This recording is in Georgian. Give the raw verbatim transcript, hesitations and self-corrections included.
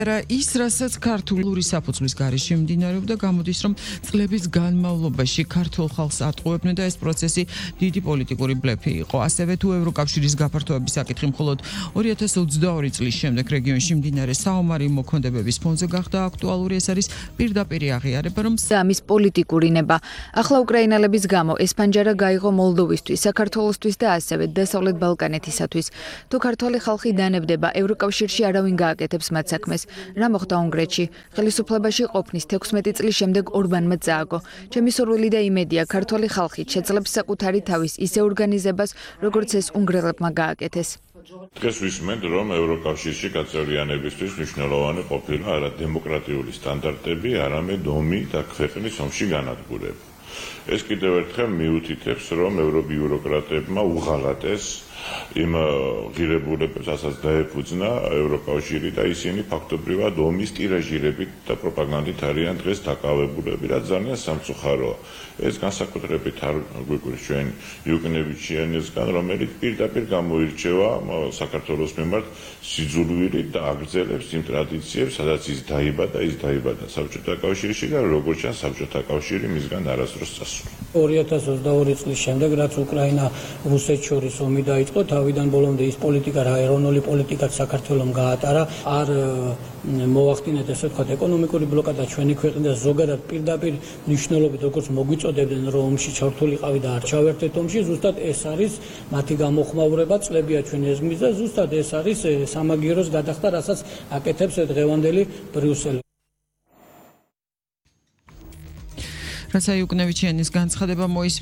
ის, რასაც ქართული საფუძვლის გარეშე მიმდინარეობდა, გამოდის, რომ წლების განმავლობაში ქართულ ხალხს ატყუებდნენ და ეს პროცესი დიდი პოლიტიკური ბლეფი იყო. ასევე თუ ევროკავშირის გაფართოების საკითხი მხოლოდ ორი ათას ოცდაორი წლის შემდეგ რეგიონში მიმდინარე საომარი მოქმედებების ფონზე გახდა აქტუალური, ეს არის პირდაპირი აღიარება, რომ ამის პოლიტიკური ნება. ახლა უკრაინელების გამო ესპანჯარა გაიღო მოლდოვისთვის, საქართველოსთვის და ასევე დასავლეთ ბალკანეთისათვის. თუ ქართველი ხალხი დანებდება, ევროკავშირში არავინ გააკეთებს მათ საქმეს. რა მოხდა უნგრეთში? ხელისუფლებაში ყოფნის თექვსმეტი წლის შემდეგ ორბანმა წააგო. ჩემი სურვილი და იმედია, ქართველი ხალხი შეძლებს საკუთარი თავის ისე ორგანიზებას, როგორც ეს უნგრელებმა გააკეთეს. დღეს ვისმენთ, რომ ევროკავშირში გაწევრიანებისთვის მნიშვნელოვანი ყოფილა არა დემოკრატიული სტანდარტები, არამედ ომი და ქვეყნის ომში განადგურება. ეს კიდევ ერთხელ მიუთითებს, რომ ევრობიუროკრატებმა უღალატეს იმ ღირებულებებს, რასაც დაეფუძნა ევროკავშირი და ისინი ფაქტობრივად ომის ტირაჟირებით და პროპაგანდით არიან დღეს დაკავებულები, რაც ძალიან სამწუხაროა. ეს განსაკუთრებით არ გვიკვირს ჩვენ იუკნევიჩიანისგან, რომელიც პირდაპირ გამოირჩევა საქართველოს მიმართ სიძულვით და აგრძელებს იმ ტრადიციებს, სადაც ის დაიბადა, ის დაიბადა საბჭოთა კავშირში და როგორც ჩანს, საბჭოთა კავშირი მისგან არასდროს წასულა. ორი ათას ოცდაორი წლის შემდეგ, რაც უკრაინა რუსეთს შორის ომი დაიწყო, თავიდან ბოლომდე ის პოლიტიკა, რა ეროვნული პოლიტიკაც საქართველოს გაატარა, არ მოახდინეთ ესე ვთქვათ ეკონომიკური ბლოკადა ჩვენი ქვეყნიდან ზოგადად პირდაპირ მნიშვნელობით როგორც მოგვიწოდებდნენ, რომ ომში ჩართულიყავი და არ ჩავერთეთ ომში, ზუსტად ეს არის მათი გამოხმაურება, წლებია ჩვენ ეზმის და ზუსტად ეს არის სამაგიეროს გადახდა, რასაც აკეთებს დღევანდელი ბრიუსელი. რაცა იუკნევიჩიანის განცხადება მოის